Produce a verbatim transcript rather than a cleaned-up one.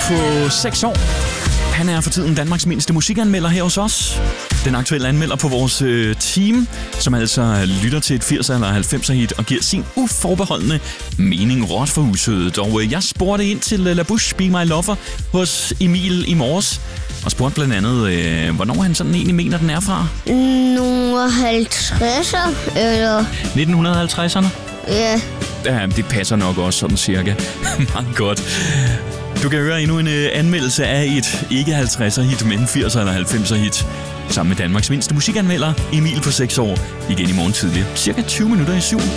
på seks år. Han er for tiden Danmarks mindste musikanmelder her hos os. Den aktuelle anmelder på vores øh, team, som altså lytter til et firser eller halvfemser hit og giver sin uforbeholdende mening råt for usødet. Og øh, jeg spurgte ind til La Bouche Be My Lover hos Emil i morges. Og spurgte blandt andet, øh, hvornår han sådan egentlig mener, den er fra. Nogle halvtredser, eller... nitten halvtredserne? Ja. Ja, det passer nok også sådan cirka. Meget godt. Du kan høre endnu en øh, anmeldelse af et ikke halvtredser hit, men firser eller halvfemser hit. Sammen med Danmarks mindste musikanmelder, Emil på seks år. Igen i morgen tidlig. Cirka tyve minutter i syv.